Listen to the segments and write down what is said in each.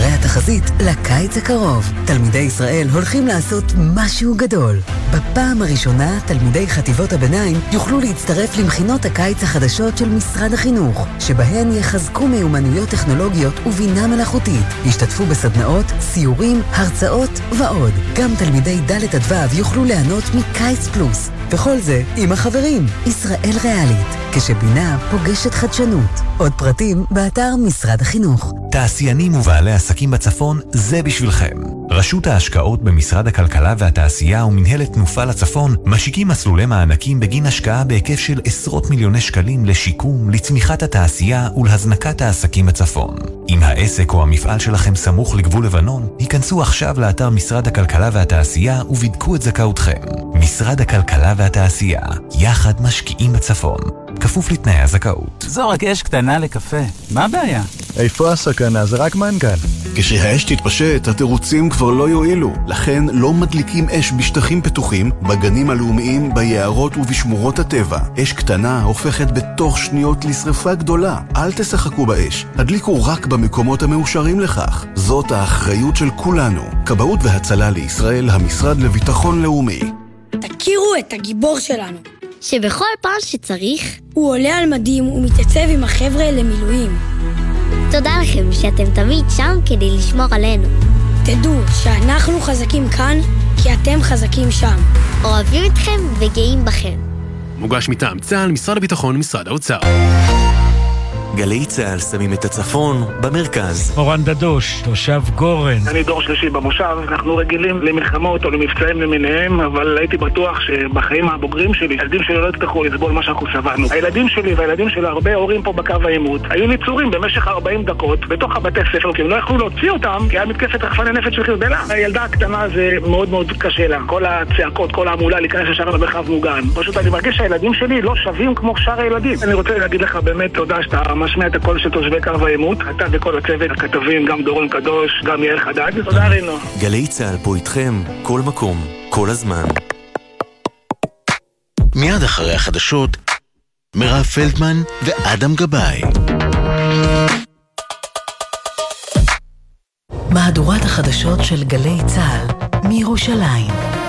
שערי התחזית לקיץ הקרוב. תלמידי ישראל הולכים לעשות משהו גדול. בפעם הראשונה, תלמידי חטיבות הביניים יוכלו להצטרף למכינות הקיץ החדשות של משרד החינוך, שבהן יחזקו מיומנויות טכנולוגיות ובינה מלאכותית. ישתתפו בסדנאות, סיורים, הרצאות ועוד. גם תלמידי ד' עד ו' יוכלו ליהנות מקיץ פלוס. וכל זה עם החברים. ישראל ריאלית, כשבינה פוגשת חדשנות. עוד פרטים באתר משרד החינוך. תעשיינים ובעלי עסקים בצפון, זה בשבילכם. רשות ההשקעות במשרד הכלכלה והתעשייה ומנהלת תנופה לצפון משיקים מסלולי מענקים בגין השקעה בהיקף של עשרות מיליוני שקלים לשיקום, לצמיחת התעשייה ולהזנקת העסקים בצפון. אם העסק או המפעל שלכם סמוך לגבול לבנון, היכנסו עכשיו לאתר משרד הכלכלה והתעשייה ובדקו את זכאותכם. משרד הכלכלה והתעשייה, יחד משקיעים בצפון. כפוף לתנאי הזכאות. זו רק אש קטנה לקפה. מה הבעיה? איפה הסכנה? זה רק מנגל. כשהאש תתפשט, התירוצים כבר לא יועילו. לכן לא מדליקים אש בשטחים פתוחים, בגנים הלאומיים, ביערות ובשמורות הטבע. אש קטנה הופכת בתוך שניות לשריפה גדולה. אל תשחקו באש. הדליקו רק במקומות המאושרים לכך. זאת האחריות של כולנו. כבאות והצלה לישראל, המשרד לביטחון לאומי. תכירו את הגיבור שלנו. שבכל פעם שצריך, הוא עולה על מדים ומתייצב עם החבר'ה למילואים. תודה לכם שאתם תמיד שם כדי לשמור עלינו. תדעו שאנחנו חזקים כאן, כי אתם חזקים שם. אוהבים אתכם וגאים בכם. מוגש מטעם צה"ל, משרד הביטחון, משרד האוצר. גלי צה"ל שמים את הצפון במרכז. אורן דדוש, תושב גורן. אני דור שלישי במושב, אנחנו רגילים למלחמות או למבצעים למיניהם, אבל הייתי בטוח שבחיים הבוגרים שלי, הילדים שלי לא יצטרכו לסבול מה שאנחנו סבלנו. הילדים שלי והילדים של הרבה הורים פה בקו העימות היו ניצורים במשך 40 דקות בתוך הבתי ספר, כי הם לא יכלו להוציא אותם, כי היה מתקפת רחפני נפץ של חיזבאללה. הילדה הקטנה זה מאוד מאוד קשה לה. כל הצעקות, כל ההמולה להיכנס ישר למרחב מוגן. פשוט אני מרגיש שהילדים שלי לא שווים כמו שאר הילדים. אני רוצה להגיד לך באמת תודה שאתה משמיע את הקול של תושבי קו העימות, אתה וכל הצוות, הכתבים, גם דורון קדוש, גם יאיר חדד. תודה רינו. גלי צה"ל פה איתכם, כל מקום, כל הזמן. מיד אחרי החדשות, מירב פלדמן ואדם גבאי. מהדורת החדשות של גלי צה"ל מירושלים.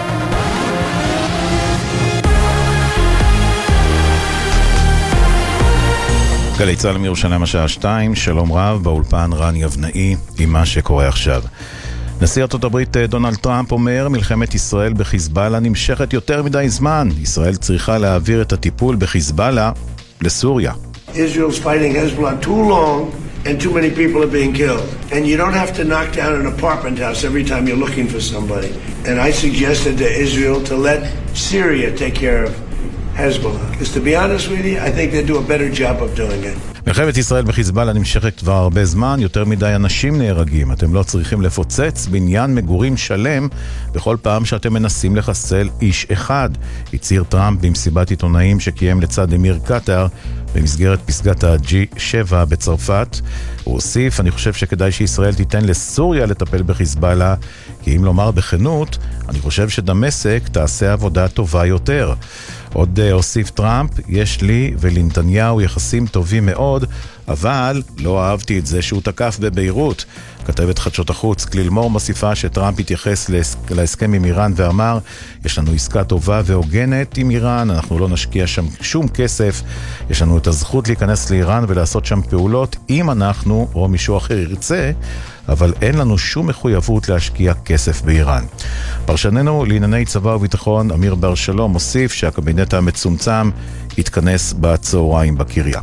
גלי צה"ל מירושלים השעה 2, שלום רב, באולפן רן יבנאי עם מה שקורה עכשיו. נשיא ארצות הברית דונלד טראמפ אומר, מלחמת ישראל בחיזבאללה נמשכת יותר מדי זמן. ישראל צריכה להעביר את הטיפול בחיזבאללה לסוריה. Israel's fighting Hezbollah too long and too many people are being killed. And you don't have to knock down an apartment house every time you're looking for somebody. And I suggested to Israel to let Syria take care of Hezbollah. Because to be honest with you, I think they do a better job of doing it. מלחמת ישראל בחיזבאללה נמשכת כבר הרבה זמן, יותר מדי אנשים נהרגים. אתם לא צריכים לפוצץ בניין מגורים שלם בכל פעם שאתם מנסים לחסל איש אחד. הצהיר טראמפ במסיבת עיתונאים שקיים לצד אמיר קטר במסגרת פסגת ה-G7 בצרפת. הוא הוסיף, אני חושב שכדאי שישראל תיתן לסוריה לטפל בחיזבאללה, כי אם לומר בכנות, אני חושב שדמשק תעשה עבודה טובה יותר. עוד הוסיף טראמפ, יש לי ולנתניהו יחסים טובים מאוד, אבל לא אהבתי את זה שהוא תקף בביירות. כתבת חדשות החוץ כליל מור מוסיפה שטראמפ התייחס להסכם עם איראן ואמר, יש לנו עסקה טובה והוגנת עם איראן, אנחנו לא נשקיע שם שום כסף, יש לנו את הזכות להיכנס לאיראן ולעשות שם פעולות אם אנחנו או מישהו אחר ירצה, אבל אין לנו שום מחויבות להשקיע כסף באיראן. פרשננו לענייני צבא וביטחון אמיר בר שלום מוסיף שהקבינט המצומצם יתכנס בצהריים בקריה.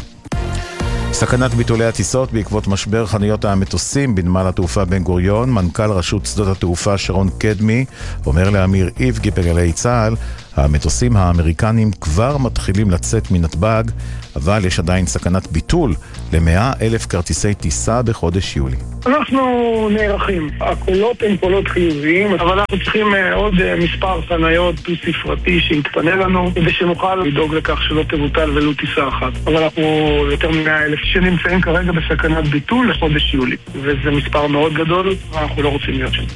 סכנת ביטולי הטיסות בעקבות משבר חניות המטוסים בנמל התעופה בן גוריון. מנכ"ל רשות שדות התעופה שרון קדמי אומר לאמיר איבגי בגלי צה"ל, המטוסים האמריקנים כבר מתחילים לצאת מנתב"ג, אבל יש עדיין סכנת ביטול ל100,000 כרטיסי טיסה בחודש יולי. אנחנו נערכים. הקולות הם קולות חיוביים, אבל אנחנו צריכים עוד מספר חניות דו-ספרתי שיתפנה לנו, ושנוכל לדאוג לכך שלא תבוטל ולו טיסה אחת. אבל אנחנו יותר מ100,000 שנמצאים כרגע בסכנת ביטול לחודש יולי, וזה מספר מאוד גדול, ואנחנו לא רוצים להיות שם.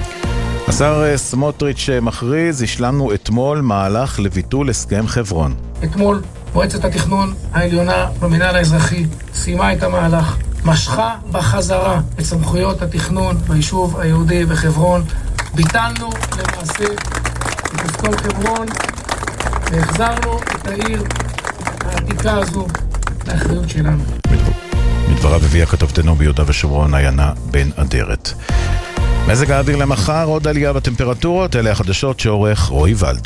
השר סמוטריץ' מכריז, השלמנו אתמול מהלך לביטול הסכם חברון. אתמול מועצת התכנון העליונה במינהל האזרחי סיימה את המהלך משכה בחזרה את סמכויות התכנון ביישוב היהודי בחברון. ביטלנו למעשה את אסכול חברון והחזרנו את העיר העתיקה הזו לאחריות שלנו. מדבריו הביא הכתבתנו ביהודה ושומרון עיינה בן אדרת. מזג האוויר למחר, עוד עלייה בטמפרטורות, אלה החדשות שעורך רועי ולד.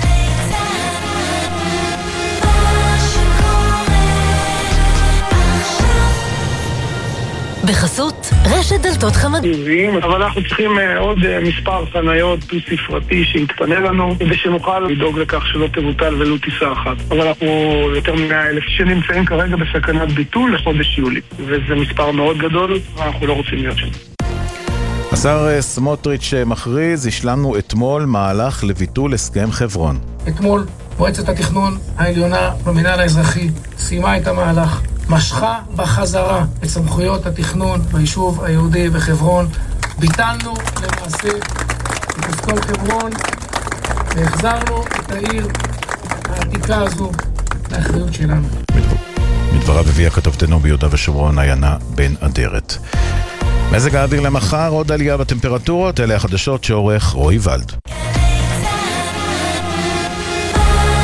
בחסות רשת דלתות חמד. אבל אנחנו צריכים עוד מספר חניות דו-ספרתי שיתפנה לנו כדי שנוכל לדאוג לכך שלא תבוטל ולו טיסה אחת. אבל אנחנו יותר מ100,000 שנמצאים כרגע בסכנת ביטול לחודש יולי, וזה מספר מאוד גדול, אנחנו לא רוצים להיות שם. השר סמוטריץ' מכריז, השלמנו אתמול מהלך לביטול הסכם חברון. אתמול מועצת התכנון העליונה במינהל האזרחי סיימה את המהלך, משכה בחזרה את סמכויות התכנון ביישוב היהודי בחברון. ביטלנו למעשה את אסכול חברון והחזרנו את העיר העתיקה הזו לאחריות שלנו. מדבריו הביא הכתבתנו ביהודה ושומרון עיינה בן אדרת. מזג האוויר למחר, עוד עלייה בטמפרטורות, אלה החדשות שעורך רועי ולד.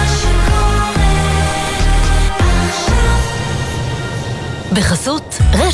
בחסות